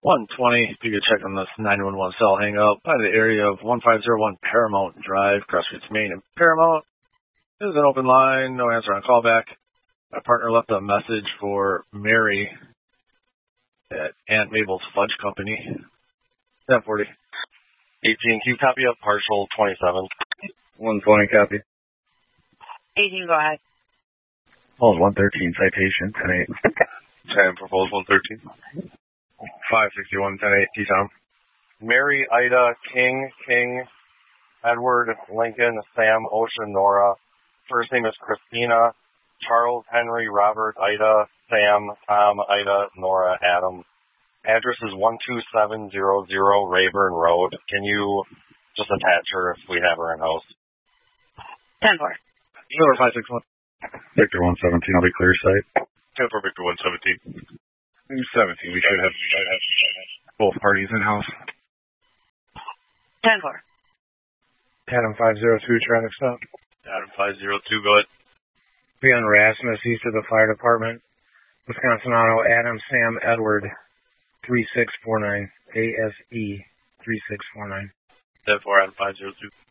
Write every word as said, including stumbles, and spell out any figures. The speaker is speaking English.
one twenty, if you could check on this nine one one cell hang up by the area of one five zero one Paramount Drive, Crossroads, Maine, and Paramount. This is an open line, no answer on callback. My partner left a message for Mary at Aunt Mabel's Fudge Company. ten forty. eighteen, Q copy of partial twenty-seven. one twenty copy. eighteen, go ahead. Calls one thirteen, citation, ten eight. ten, proposed one thirteen. five sixty-one, ten eight, T-Town. Mary, Ida, King, King, Edward, Lincoln, Sam, Ocean, Nora. First name is Christina. Charles, Henry, Robert, Ida, Sam, Tom, Ida, Nora, Adam. Address is one two seven zero zero Rayburn Road. Can you just attach her if we have her in house? ten four. Number five six one. Victor one seventeen, I'll be clear site. ten for Victor one seventeen. seventeen, we should have both parties in house. ten four. Adam five zero two, traffic stop. Adam five zero two, go ahead. Be on Rasmus, east of the fire department. Wisconsin Auto, Adam, Sam, Edward, three six four nine. A S E three six four nine. ten four, Adam five zero two.